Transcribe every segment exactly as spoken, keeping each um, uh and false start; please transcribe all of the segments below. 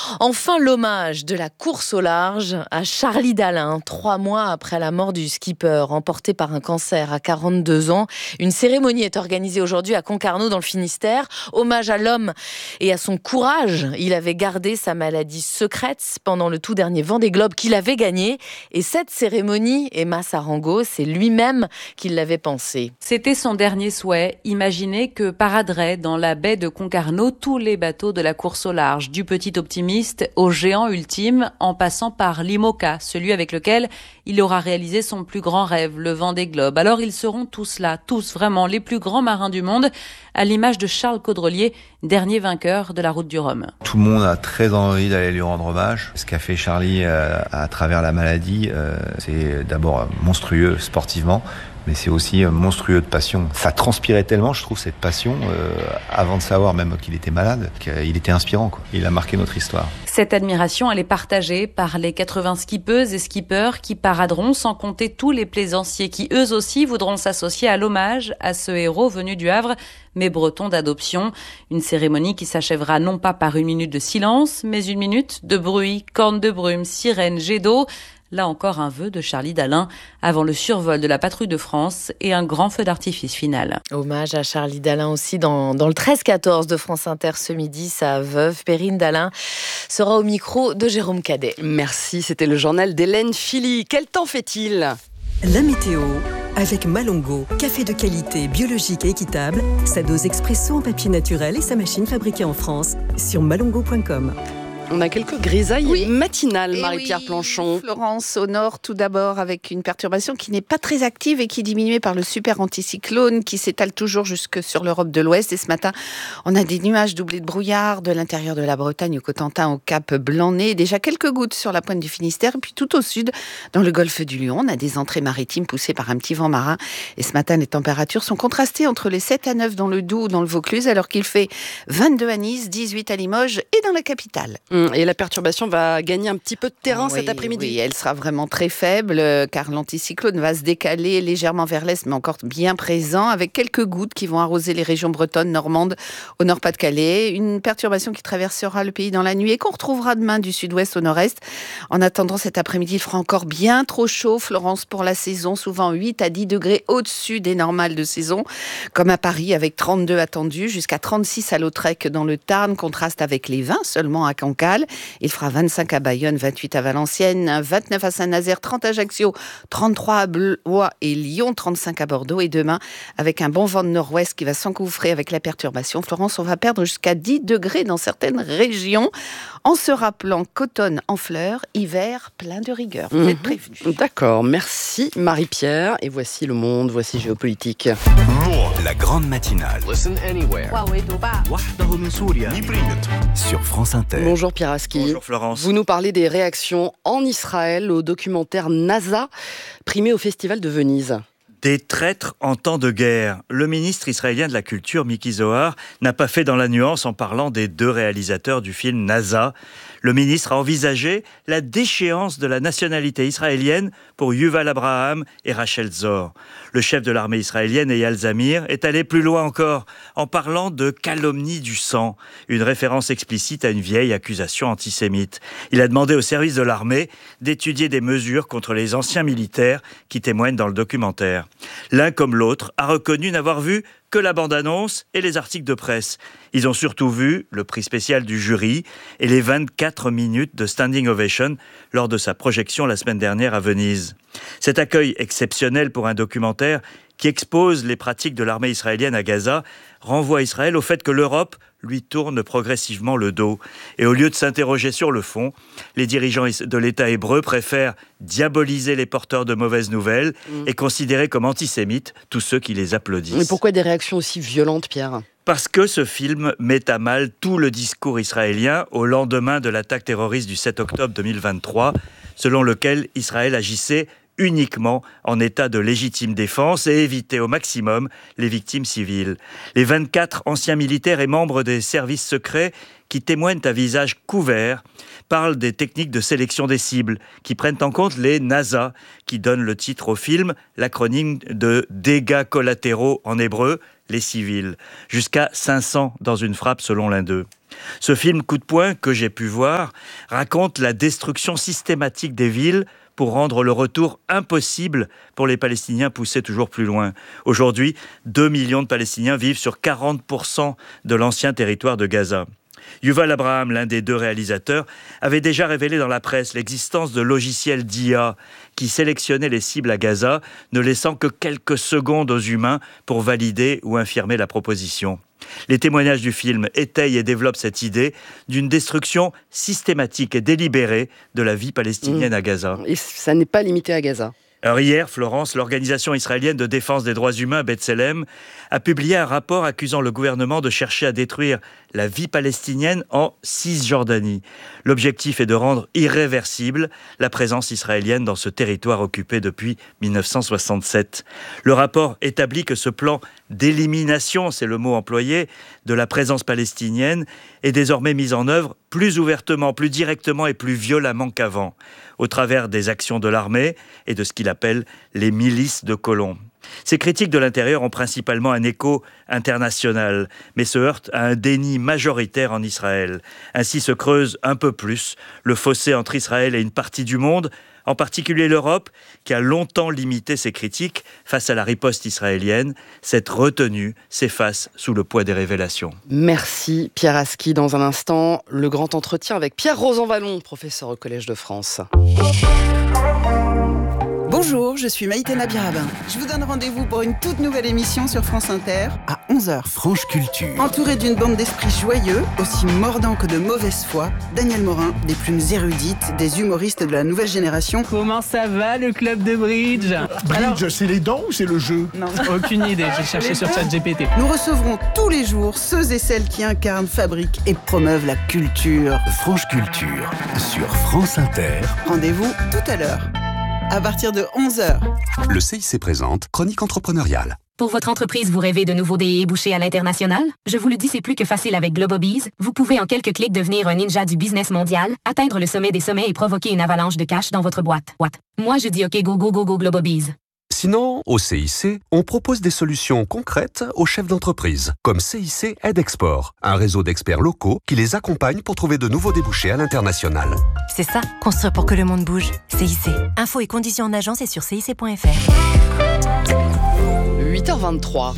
Enfin, l'hommage de la course au large à Charlie Dalin, trois mois après la mort du skipper, emporté par un cancer à quarante-deux ans. Une cérémonie est organisée aujourd'hui à Concarneau, dans le Finistère. Hommage à l'homme et à son courage. Il avait gardé sa maladie secrète pendant le tout dernier Vendée Globe qu'il avait gagné. Et cette cérémonie, Emma Sarango, c'est lui-même qui l'avait pensée. C'était son dernier souhait. Imaginer que paraderaient dans la baie de Concarneau tous les bateaux de la course au large, du petit optimiste au géant ultime, en passant par l'IMOCA, celui avec lequel il aura réalisé son plus grand rêve, le Vendée Globe. Alors ils seront tous là, tous vraiment les plus grands marins du monde, à l'image de Charles Caudrelier, dernier vainqueur de la Route du Rhum. Tout le monde a très envie d'aller lui rendre hommage. Ce qu'a fait Charlie euh, à travers la maladie, euh, c'est d'abord monstrueux sportivement, mais c'est aussi monstrueux de passion. Ça transpirait tellement, je trouve, cette passion, euh, avant de savoir même qu'il était malade, qu'il était inspirant, quoi. Il a marqué notre histoire. Cette admiration, elle est partagée par les quatre-vingts skippeuses et skippers qui paraderont, sans compter tous les plaisanciers qui, eux aussi, voudront s'associer à l'hommage à ce héros venu du Havre, mais breton d'adoption. Une cérémonie qui s'achèvera non pas par une minute de silence, mais une minute de bruit, cornes de brume, sirènes, jets d'eau. Là encore un vœu de Charlie Dalin avant le survol de la patrouille de France et un grand feu d'artifice final. Hommage à Charlie Dalin aussi dans, dans le treize quatorze de France Inter ce midi. Sa veuve, Perrine Dalin, sera au micro de Jérôme Cadet. Merci, c'était le journal d'Hélène Philly. Quel temps fait-il ? La météo avec Malongo, café de qualité, biologique et équitable, sa dose expresso en papier naturel et sa machine fabriquée en France sur malongo point com. On a quelques grisailles oui. matinales, et Marie-Pierre oui, Planchon. Florence, au nord, tout d'abord, avec une perturbation qui n'est pas très active et qui est diminuée par le super anticyclone qui s'étale toujours jusque sur l'Europe de l'Ouest. Et ce matin, on a des nuages doublés de brouillard de l'intérieur de la Bretagne au Cotentin au Cap Blanc-Nez. Déjà quelques gouttes sur la pointe du Finistère. Et puis tout au sud, dans le golfe du Lion, on a des entrées maritimes poussées par un petit vent marin. Et ce matin, les températures sont contrastées entre les sept à neuf dans le Doubs ou dans le Vaucluse, alors qu'il fait vingt-deux à Nice, dix-huit à Limoges et dans la capitale. Et la perturbation va gagner un petit peu de terrain oui, cet après-midi. Oui, elle sera vraiment très faible car l'anticyclone va se décaler légèrement vers l'est, mais encore bien présent, avec quelques gouttes qui vont arroser les régions bretonnes, normandes, au Nord-Pas-de-Calais. Une perturbation qui traversera le pays dans la nuit et qu'on retrouvera demain du sud-ouest au nord-est. En attendant cet après-midi, il fera encore bien trop chaud, Florence, pour la saison, souvent huit à dix degrés au-dessus des normales de saison, comme à Paris avec trente-deux attendus, jusqu'à trente-six à Lautrec dans le Tarn, contraste avec les vingt seulement à Cancale. Il fera vingt-cinq à Bayonne, vingt-huit à Valenciennes, vingt-neuf à Saint-Nazaire, trente à Ajaccio, trente-trois à Blois et Lyon, trente-cinq à Bordeaux. Et demain, avec un bon vent de nord-ouest qui va s'engouffrer avec la perturbation, Florence, on va perdre jusqu'à dix degrés dans certaines régions, en se rappelant qu'automne en fleurs, hiver plein de rigueur. Vous êtes prévenus. D'accord, merci Marie-Pierre. Et voici Le Monde, voici Géopolitique. La grande matinale. Listen anywhere. Sur France Inter. Bonjour Pierre Aski. Bonjour Florence. Vous nous parlez des réactions en Israël au documentaire NASA, primé au Festival de Venise. Des traîtres en temps de guerre. Le ministre israélien de la Culture, Miki Zohar, n'a pas fait dans la nuance en parlant des deux réalisateurs du film NASA. Le ministre a envisagé la déchéance de la nationalité israélienne pour Yuval Abraham et Rachel Zor. Le chef de l'armée israélienne, Eyal Zamir, est allé plus loin encore en parlant de calomnie du sang, une référence explicite à une vieille accusation antisémite. Il a demandé au service de l'armée d'étudier des mesures contre les anciens militaires qui témoignent dans le documentaire. L'un comme l'autre a reconnu n'avoir vu que la bande-annonce et les articles de presse. Ils ont surtout vu le prix spécial du jury et les vingt-quatre minutes de standing ovation lors de sa projection la semaine dernière à Venise. Cet accueil exceptionnel pour un documentaire qui expose les pratiques de l'armée israélienne à Gaza renvoie Israël au fait que l'Europe lui tourne progressivement le dos. Et au lieu de s'interroger sur le fond, les dirigeants de l'État hébreu préfèrent diaboliser les porteurs de mauvaises nouvelles mmh. et considérer comme antisémites tous ceux qui les applaudissent. Mais pourquoi des réactions aussi violentes, Pierre ? Parce que ce film met à mal tout le discours israélien au lendemain de l'attaque terroriste du sept octobre deux mille vingt-trois, selon lequel Israël agissait uniquement en état de légitime défense et éviter au maximum les victimes civiles. Les vingt-quatre anciens militaires et membres des services secrets qui témoignent à visage couvert parlent des techniques de sélection des cibles qui prennent en compte les NASA, qui donnent le titre au film, l'acronyme de dégâts collatéraux en hébreu, les civils, jusqu'à cinq cents dans une frappe selon l'un d'eux. Ce film Coup de poing que j'ai pu voir raconte la destruction systématique des villes pour rendre le retour impossible pour les Palestiniens poussés toujours plus loin. Aujourd'hui, deux millions de Palestiniens vivent sur quarante pour cent de l'ancien territoire de Gaza. Yuval Abraham, l'un des deux réalisateurs, avait déjà révélé dans la presse l'existence de logiciels d'I A qui sélectionnaient les cibles à Gaza, ne laissant que quelques secondes aux humains pour valider ou infirmer la proposition. Les témoignages du film étayent et développent cette idée d'une destruction systématique et délibérée de la vie palestinienne à Gaza. Et ça n'est pas limité à Gaza. Alors hier, Florence, l'organisation israélienne de défense des droits humains B'Tselem a publié un rapport accusant le gouvernement de chercher à détruire la vie palestinienne en Cisjordanie. L'objectif est de rendre irréversible la présence israélienne dans ce territoire occupé depuis dix-neuf cent soixante-sept. Le rapport établit que ce plan d'élimination, c'est le mot employé, de la présence palestinienne est désormais mis en œuvre plus ouvertement, plus directement et plus violemment qu'avant, au travers des actions de l'armée et de ce qu'il appelle les milices de colons. Ces critiques de l'intérieur ont principalement un écho international, mais se heurtent à un déni majoritaire en Israël. Ainsi se creuse un peu plus le fossé entre Israël et une partie du monde, en particulier l'Europe, qui a longtemps limité ses critiques face à la riposte israélienne. Cette retenue s'efface sous le poids des révélations. Merci Pierre Aski. Dans un instant, le grand entretien avec Pierre Rosanvallon, professeur au Collège de France. Bonjour, je suis Maïtena Birabin. Je vous donne rendez-vous pour une toute nouvelle émission sur France Inter à onze heures. Franche Culture. Entouré d'une bande d'esprits joyeux, aussi mordants que de mauvaise foi, Daniel Morin, des plumes érudites, des humoristes de la nouvelle génération. Comment ça va le club de bridge? Bridge, alors... c'est les dents ou c'est le jeu? Non. Aucune idée, j'ai cherché sur ChatGPT. Nous recevrons tous les jours ceux et celles qui incarnent, fabriquent et promeuvent la culture. Franche Culture sur France Inter. Rendez-vous tout à l'heure. À partir de onze heures. Le C I C présente Chronique entrepreneuriale. Pour votre entreprise, vous rêvez de nouveaux débouchés à l'international? Je vous le dis, c'est plus que facile avec Globobees. Vous pouvez en quelques clics devenir un ninja du business mondial, atteindre le sommet des sommets et provoquer une avalanche de cash dans votre boîte. What? Moi, je dis OK, go, go, go, go, Globobees. Sinon, au C I C, on propose des solutions concrètes aux chefs d'entreprise, comme C I C Aide Export, un réseau d'experts locaux qui les accompagne pour trouver de nouveaux débouchés à l'international. C'est ça, construire pour que le monde bouge. C I C. Infos et conditions en agence et sur C I C point F R. huit heures vingt-trois.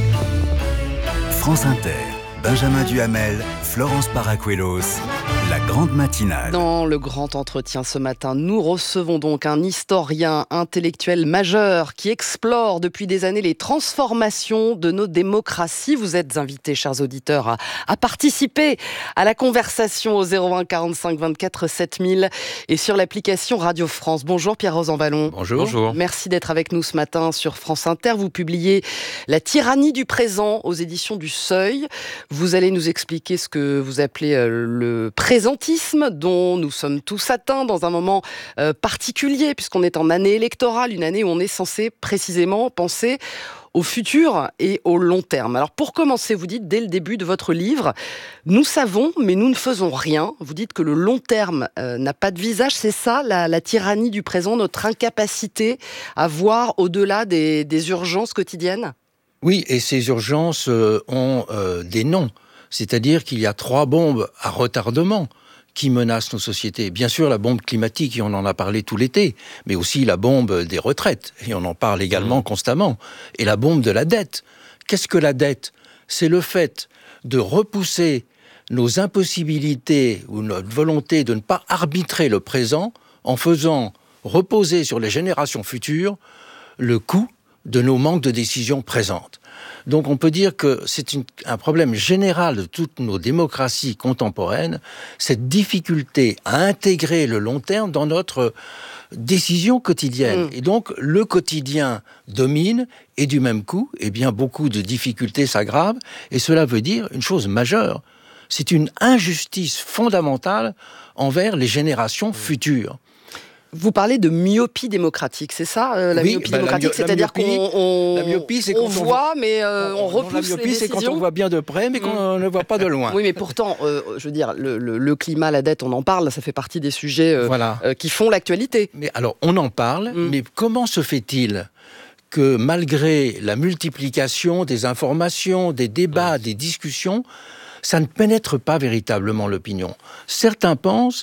France Inter, Benjamin Duhamel, Florence Paracuelos, la grande matinale. Dans le grand entretien ce matin, nous recevons donc un historien intellectuel majeur qui explore depuis des années les transformations de nos démocraties. Vous êtes invités, chers auditeurs, à, à participer à la conversation au zéro un quarante-cinq vingt-quatre sept mille et sur l'application Radio France. Bonjour Pierre Rosanvallon. Bonjour. Bonjour. Merci d'être avec nous ce matin sur France Inter. Vous publiez La tyrannie du présent aux éditions du Seuil. Vous allez nous expliquer ce que vous appelez le présentisme dont nous sommes tous atteints dans un moment euh, particulier puisqu'on est en année électorale, une année où on est censé précisément penser au futur et au long terme. Alors pour commencer, vous dites dès le début de votre livre, nous savons mais nous ne faisons rien. Vous dites que le long terme euh, n'a pas de visage, c'est ça la, la tyrannie du présent, notre incapacité à voir au-delà des, des urgences quotidiennes? Oui, et ces urgences euh, ont euh, des noms. C'est-à-dire qu'il y a trois bombes à retardement qui menacent nos sociétés. Bien sûr, la bombe climatique, et on en a parlé tout l'été, mais aussi la bombe des retraites, et on en parle également mmh. constamment, et la bombe de la dette. Qu'est-ce que la dette? C'est le fait de repousser nos impossibilités ou notre volonté de ne pas arbitrer le présent en faisant reposer sur les générations futures le coût de nos manques de décisions présentes. Donc on peut dire que c'est une, un problème général de toutes nos démocraties contemporaines, cette difficulté à intégrer le long terme dans notre décision quotidienne. Mmh. Et donc le quotidien domine, et du même coup, eh bien, beaucoup de difficultés s'aggravent, et cela veut dire une chose majeure, c'est une injustice fondamentale envers les générations mmh. futures. Vous parlez de myopie démocratique, c'est ça euh, la oui, myopie bah, démocratique, la, c'est-à-dire la myopie, qu'on on, la myopie, c'est on quand voit, on... mais euh, on repousse non, la myopie, les décisions. C'est quand on voit bien de près, mais qu'on mmh. ne voit pas de loin. Oui, mais pourtant, euh, je veux dire, le, le, le climat, la dette, on en parle, ça fait partie des sujets euh, voilà. euh, qui font l'actualité. Mais alors, on en parle, mmh. mais comment se fait-il que malgré la multiplication des informations, des débats, des discussions, ça ne pénètre pas véritablement l'opinion. Certains pensent